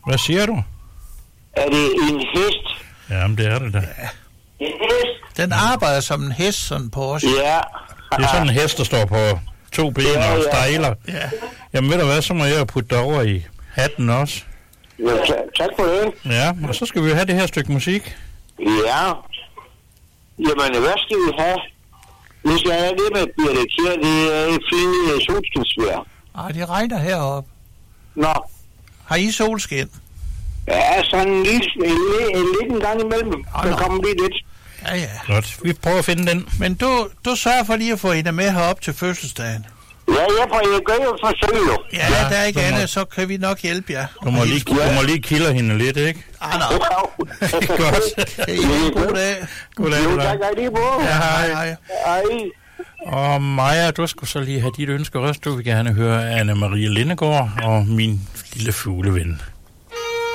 Hvad siger du? Er det en hest? Jamen, det er det da. Ja. En hest? Den arbejder som en hest, sådan en Porsche. Ja. Det er sådan en hest, der står på 2 ben og stejler. Ja. Jamen, ved du hvad, så må jeg putte dig over i hatten også. Ja, tak for det. Ja, og så skal vi have det her stykke musik. Ja. Jamen, hvad skal vi have? Vi skal have det med Birte Kjær. Det er et fint solskinsvejr. Ej, det regner heroppe. Nå. Har I solskin? Ja, sådan en lille gang imellem. Der kommer lige lidt. Ja, ja. Godt, vi prøver at finde den. Men du sørger for lige at få hende med herop til fødselsdagen. Ja, jeg gør jo forsøg jo. Ja, der er ikke andet, så kan vi nok hjælpe jer. Du må lige kilde hende lidt, ikke? Ah, nå. Godt. God dag. Goddag. Jo, tak lige på. Ja, hej. Hej. Og Maja, du skulle så lige have dit ønske også. Du vil gerne høre Anne-Marie Lindegaard og Min lille fugleven.